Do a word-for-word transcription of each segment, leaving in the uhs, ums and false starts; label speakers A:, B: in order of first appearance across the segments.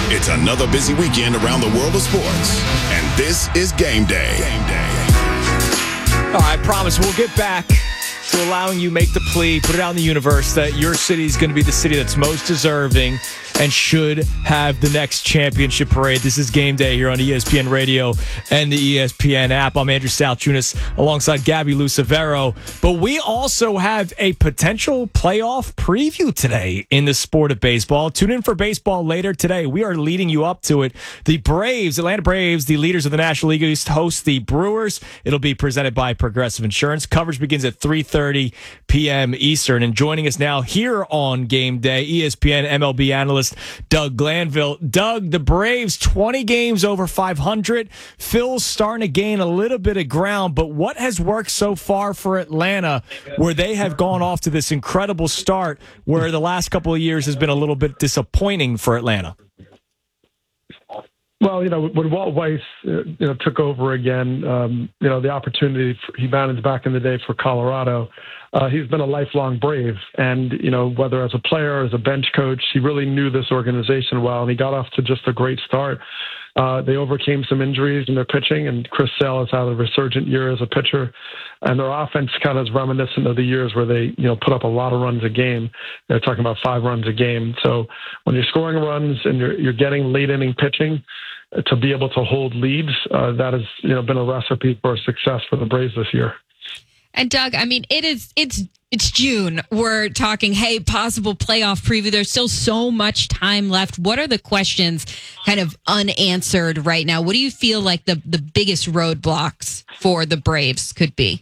A: It's another busy weekend around the world of sports, and this is Game Day. Game Day.
B: All right, I promise we'll get back to allowing you make the plea, put it out in the universe that your city is going to be the city that's most deserving and should have the next championship parade. This is Game Day here on E S P N Radio and the E S P N app. I'm Andrew Salchunas alongside Gabby Lucevero. But we also have a potential playoff preview today in the sport of baseball. Tune in for baseball later today. We are leading you up to it. The Braves, Atlanta Braves, the leaders of the National League East, host the Brewers. It'll be presented by Progressive Insurance. Coverage begins at three thirty p.m. Eastern. And joining us now here on Game Day, E S P N M L B analyst Doug Glanville. Doug, the Braves, twenty games over five hundred. Phil's starting to gain a little bit of ground, but what has worked so far for Atlanta where they have gone off to this incredible start where the last couple of years has been a little bit disappointing for Atlanta?
C: Well, you know, when Walt Weiss, uh, you know, took over again, um, you know, the opportunity for, he managed back in the day for Colorado. Uh, he's been a lifelong Brave, and you know, whether as a player, as a bench coach, he really knew this organization well, and he got off to just a great start. Uh, they overcame some injuries in their pitching, and Chris Sale has had a resurgent year as a pitcher. And their offense kind of is reminiscent of the years where they, you know, put up a lot of runs a game. They're talking about five runs a game. So when you're scoring runs and you're you're getting late inning pitching uh, to be able to hold leads, uh, that has, you know, been a recipe for success for the Braves this year.
D: And Doug, I mean, it is it's it's June. We're talking, hey, possible playoff preview. There's still so much time left. What are the questions kind of unanswered right now? What do you feel like the, the biggest roadblocks for the Braves could be?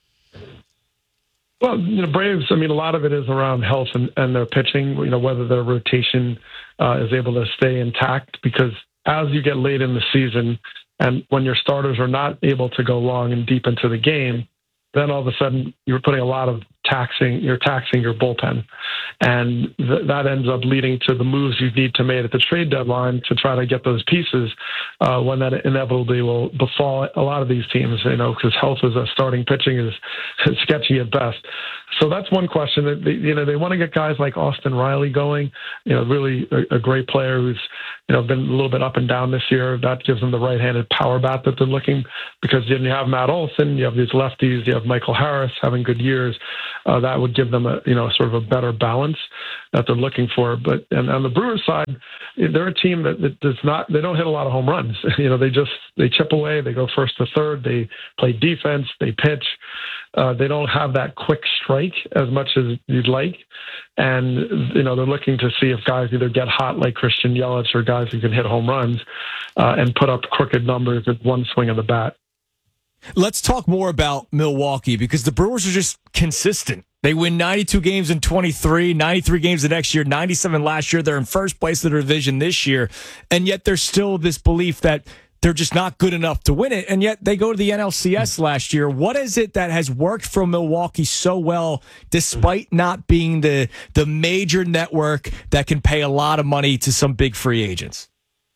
C: Well, you know, Braves, I mean, a lot of it is around health and, and their pitching, you know, whether their rotation uh, is able to stay intact, because as you get late in the season and when your starters are not able to go long and deep into the game, then all of a sudden you're putting a lot of taxing, you're taxing your bullpen. And th- that ends up leading to the moves you need to make at the trade deadline to try to get those pieces uh, when that inevitably will befall a lot of these teams, you know, because health as a starting pitching is, is sketchy at best. So that's one question. That they, you know, they want to get guys like Austin Riley going, you know, really a, a great player who's, you know, been a little bit up and down this year. That gives them the right-handed power bat that they're looking, because then you have Matt Olson, you have these lefties, you have Michael Harris having good years. Uh, that would give them a, you know, sort of a better balance that they're looking for. But and on the Brewers side, they're a team that, that does not, they don't hit a lot of home runs. You know, they just, they chip away, they go first to third, they play defense, they pitch. Uh, they don't have that quick strike as much as you'd like. And, you know, they're looking to see if guys either get hot like Christian Yelich or guys who can hit home runs uh, and put up crooked numbers with one swing of the bat.
B: Let's talk more about Milwaukee, because the Brewers are just consistent. They win ninety-two games in twenty-three, ninety-three games the next year, ninety-seven last year. They're in first place of the division this year. And yet there's still this belief that they're just not good enough to win it. And yet they go to the N L C S last year. What is it that has worked for Milwaukee so well, despite not being the, the major network that can pay a lot of money to some big free agents?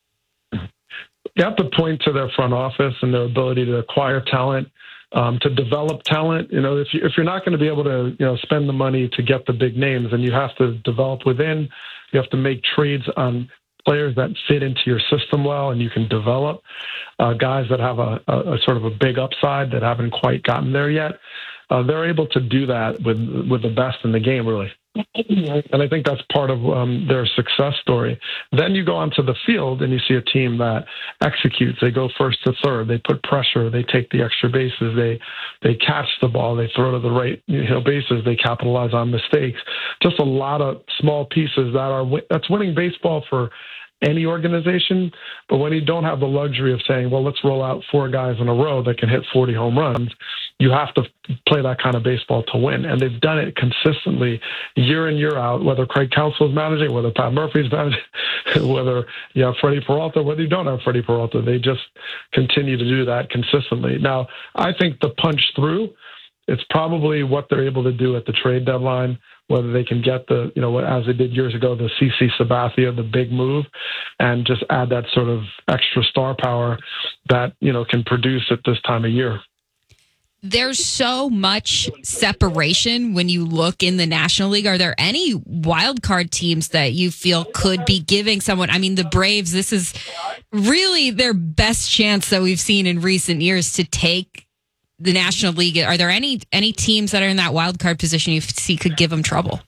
C: You have to point to their front office and their ability to acquire talent, um, to develop talent. You know, if, you, if you're not going to be able to, you know, spend the money to get the big names, then you have to develop within. You have to make trades on players that fit into your system well, and you can develop uh, guys that have a, a, a sort of a big upside that haven't quite gotten there yet. Uh, they're able to do that with with the best in the game, really. And I think that's part of um, their success story. Then you go onto the field and you see a team that executes. They go first to third. They put pressure. They take the extra bases. They they catch the ball. They throw to the right, you know, bases. They capitalize on mistakes. Just a lot of small pieces that are that's winning baseball for any organization. But when you don't have the luxury of saying, well, let's roll out four guys in a row that can hit forty home runs, you have to play that kind of baseball to win. And they've done it consistently year in, year out, whether Craig Counsell is managing, whether Pat Murphy's managing, whether you have Freddie Peralta, whether you don't have Freddie Peralta. They just continue to do that consistently. Now, I think the punch through, it's probably what they're able to do at the trade deadline, whether they can get the, you know, as they did years ago, the C C Sabathia, the big move, and just add that sort of extra star power that, you know, can produce at this time of year.
D: there's so much separation when you look in the National League. Are there any wild card teams that you feel could be giving someone? I mean, the Braves, this is really their best chance that we've seen in recent years to take the National League. Are there any any teams that are in that wild card position you see could give them trouble?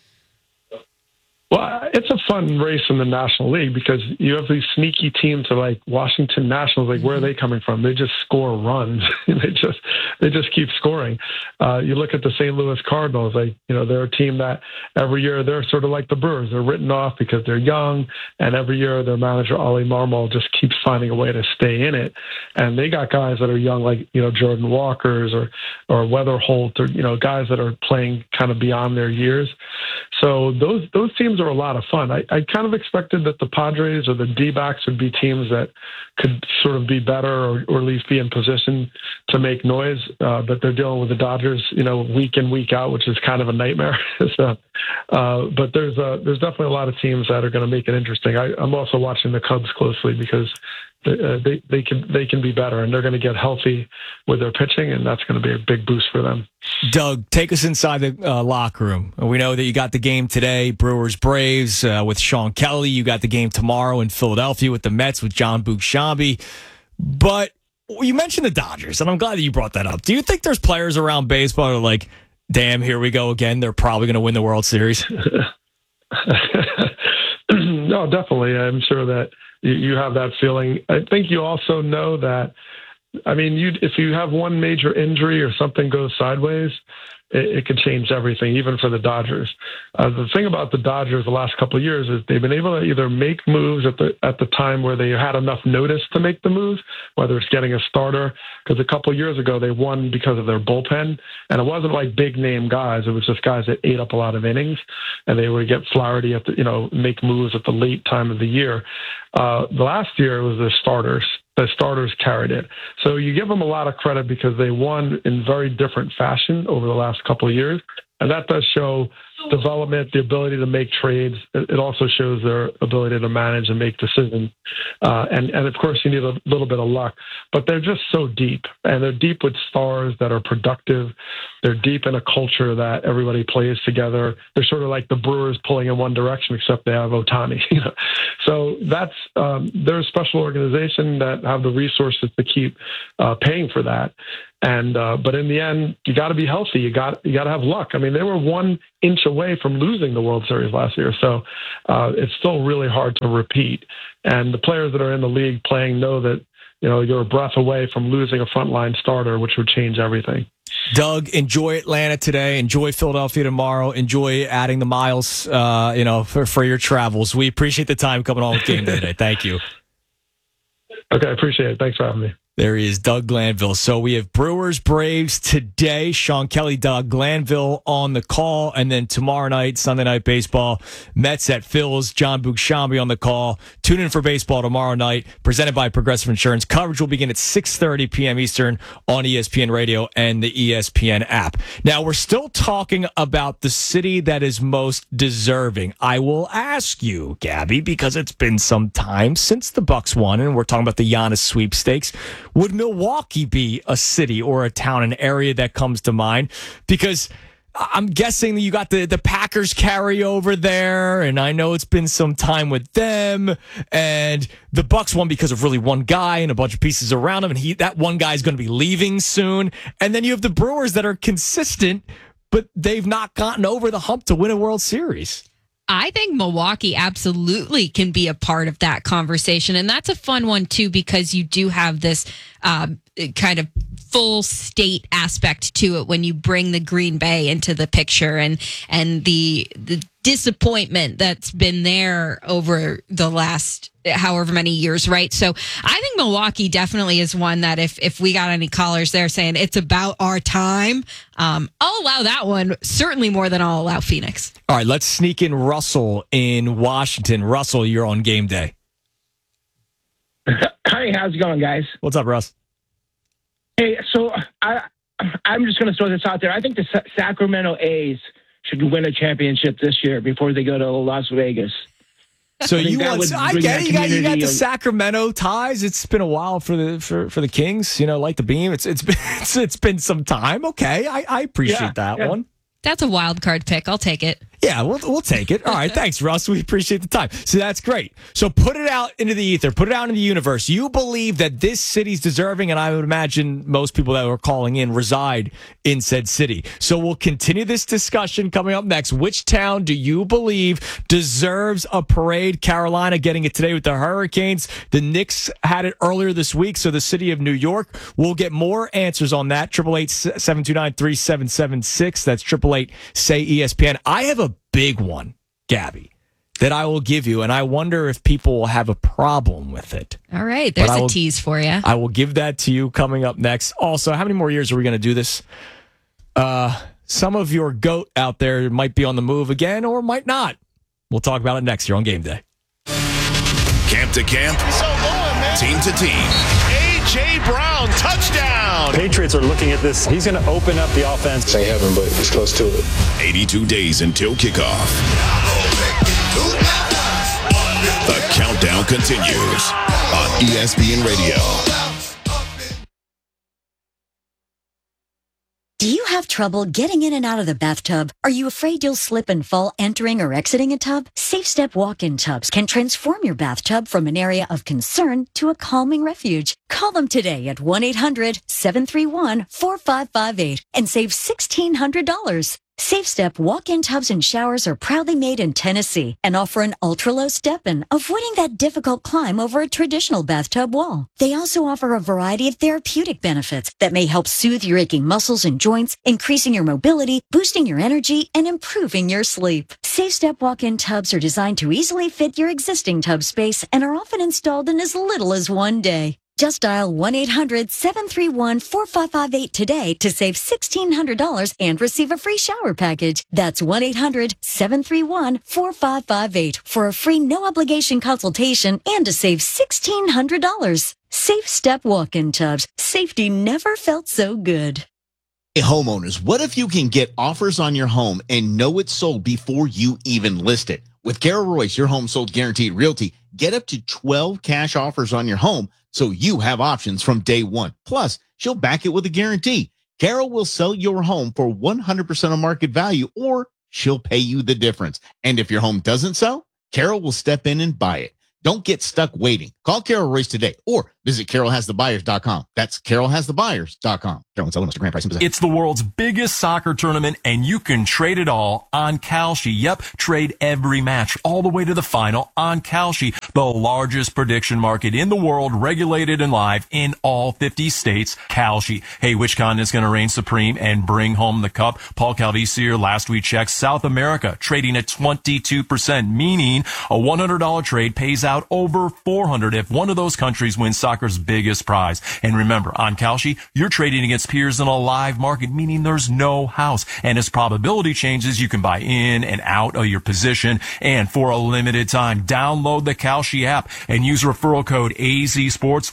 C: Well, it's a fun race in the National League because you have these sneaky teams like Washington Nationals. Like, where are they coming from? They just score runs. they just they just keep scoring. Uh, you look at the Saint Louis Cardinals. Like, you know, they're a team that every year they're sort of like the Brewers. They're written off because they're young, and every year their manager Ollie Marmol just keeps finding a way to stay in it. And they got guys that are young, like, you know, Jordan Walkers or or Weatherholt, or, you know, guys that are playing kind of beyond their years. So those those teams are a lot of fun. I, I kind of expected that the Padres or the D-backs would be teams that could sort of be better or, or at least be in position to make noise, uh, but they're dealing with the Dodgers, you know, week in, week out, which is kind of a nightmare. so, uh, but there's uh, there's definitely a lot of teams that are going to make it interesting. I, I'm also watching the Cubs closely because they, they they can they can be better, and they're going to get healthy with their pitching, and that's going to be a big boost for them.
B: Doug, take us inside the uh, locker room. We know that you got the game today, Brewers Braves uh, with Sean Kelly. You got the game tomorrow in Philadelphia with the Mets with John Buchambi. But you mentioned the Dodgers, and I'm glad that you brought that up. Do you think there's players around baseball that are like, damn, here we go again, they're probably going to win the World Series?
C: No, definitely. I'm sure that you have that feeling. I think you also know that, I mean, you if you have one major injury or something goes sideways, it, it could change everything, even for the Dodgers. Uh, the thing about the Dodgers the last couple of years is they've been able to either make moves at the at the time where they had enough notice to make the moves, whether it's getting a starter, because a couple of years ago they won because of their bullpen, and it wasn't like big name guys. It was just guys that ate up a lot of innings, and they would get Flaherty at the, you know, make moves at the late time of the year. Uh, the last year it was the starters. The starters carried it. So you give them a lot of credit because they won in very different fashion over the last couple of years. And that does show development, the ability to make trades. It also shows their ability to manage and make decisions. Uh, and, and, of course, you need a little bit of luck. But they're just so deep. And they're deep with stars that are productive. They're deep in a culture that everybody plays together. They're sort of like the Brewers pulling in one direction, except they have Ohtani. You know? So that's um, they're a special organization that have the resources to keep uh, paying for that. And uh, but in the end, you got to be healthy. You got you got to have luck. I mean, they were one inch away from losing the World Series last year, so uh, it's still really hard to repeat. And the players that are in the league playing know that, you know, you're a breath away from losing a frontline starter, which would change everything.
B: Doug, enjoy Atlanta today. Enjoy Philadelphia tomorrow. Enjoy adding the miles, uh, you know, for, for your travels. We appreciate the time coming on with Game Day today. Thank you.
C: Okay, I appreciate it. Thanks for having me.
B: There he is, Doug Glanville. So we have Brewers, Braves today. Sean Kelly, Doug Glanville on the call. And then tomorrow night, Sunday Night Baseball, Mets at Phil's, John Buchambi on the call. Tune in for baseball tomorrow night, presented by Progressive Insurance. Coverage will begin at six thirty p.m. Eastern on E S P N Radio and the E S P N app. Now, we're still talking about the city that is most deserving. I will ask you, Gabby, because it's been some time since the Bucks won, and we're talking about the Giannis sweepstakes. Would Milwaukee be a city or a town, an area that comes to mind? Because I'm guessing that you got the, the Packers carry over there, and I know it's been some time with them, and the Bucks won because of really one guy and a bunch of pieces around him, and he that one guy is going to be leaving soon. And then you have the Brewers that are consistent, but they've not gotten over the hump to win a World Series.
D: I think Milwaukee absolutely can be a part of that conversation. And that's a fun one, too, because you do have this um, kind of full state aspect to it when you bring the Green Bay into the picture, and and the the disappointment that's been there over the last however many years, right? So I think Milwaukee definitely is one that if if we got any callers there saying it's about our time, um, I'll allow that one certainly more than I'll allow Phoenix.
B: All right, let's sneak in Russell in Washington. Russell, you're on Game Day.
E: Hi, how's it going, guys?
B: What's up, Russ?
E: Hey, so I, I'm just going to throw this out there. I think the Sa- Sacramento A's should win a championship this year before they go to Las Vegas.
B: So
E: I think
B: you
E: that
B: want?
E: would
B: I
E: bring
B: get
E: that
B: it. You got, you got
E: community
B: the
E: of-
B: Sacramento ties. It's been a while for the for, for the Kings. You know, like the beam. It's it's been it's, it's been some time. Okay, I, I appreciate
C: Yeah,
B: that
C: yeah.
B: one.
D: That's a wild card pick. I'll take it.
B: Yeah, we'll we'll take it. All right, thanks, Russ. We appreciate the time. So that's great. So put it out into the ether, put it out in the universe. You believe that this city's deserving, and I would imagine most people that are calling in reside in said city. So we'll continue this discussion coming up next. Which town do you believe deserves a parade? Carolina getting it today with the Hurricanes. The Knicks had it earlier this week, so the city of New York. We'll get more answers on that. eight eight eight, seven two nine, three seven seven six. That's eight eight eight, say E S P N. I have a big one, Gabby, that I will give you, and I wonder if people will have a problem with it.
D: All right. There's
B: But I
D: a
B: will-
D: tease for you.
B: I will give that to you coming up next. Also, how many more years are we going to do this? Uh, some of your GOAT out there might be on the move again or might not. We'll talk about it next year on Game Day.
A: Camp to camp, team to team.
F: A J. Brown, touchdown.
G: Patriots are looking at this. He's going to open up the offense.
H: Ain't heaven, but it's close to it.
A: eighty-two days until kickoff. The countdown continues on E S P N Radio.
I: Do you have trouble getting in and out of the bathtub? Are you afraid you'll slip and fall entering or exiting a tub? SafeStep walk-in tubs can transform your bathtub from an area of concern to a calming refuge. Call them today at one eight hundred, seven three one, four five five eight and save sixteen hundred dollars. SafeStep walk-in tubs and showers are proudly made in Tennessee and offer an ultra-low step-in, avoiding that difficult climb over a traditional bathtub wall. They also offer a variety of therapeutic benefits that may help soothe your aching muscles and joints, increasing your mobility, boosting your energy, and improving your sleep. SafeStep walk-in tubs are designed to easily fit your existing tub space and are often installed in as little as one day. Just dial one eight hundred, seven three one, four five five eight today to save sixteen hundred dollars and receive a free shower package. That's one eight hundred, seven three one, four five five eight for a free no-obligation consultation and to save sixteen hundred dollars. Safe Step walk-in tubs. Safety never felt so good.
J: Hey, homeowners, what if you can get offers on your home and know it's sold before you even list it? With Carol Royce, your home sold guaranteed realty, get up to twelve cash offers on your home so you have options from day one. Plus, she'll back it with a guarantee. Carol will sell your home for one hundred percent of market value, or she'll pay you the difference. And if your home doesn't sell, Carol will step in and buy it. Don't get stuck waiting. Call Carol Royce today or visit carol has the buyers dot com. That's carol has the buyers dot com. Carol and Sullivan, Mister Grand Price and Possession.
K: It's the world's biggest soccer tournament, and you can trade it all on Kalshi. Yep, trade every match all the way to the final on Kalshi, the largest prediction market in the world, regulated and live in all fifty states. Kalshi. Hey, which continent's going to reign supreme and bring home the cup? Paul Calvisier last week checked South America, trading at twenty-two percent, meaning a one hundred dollars trade pays out over four hundred dollars if one of those countries wins soccer's biggest prize. And remember, on Kalshi, you're trading against peers in a live market, meaning there's no house. And as probability changes, you can buy in and out of your position. And for a limited time, download the Kalshi app and use referral code A Z Sports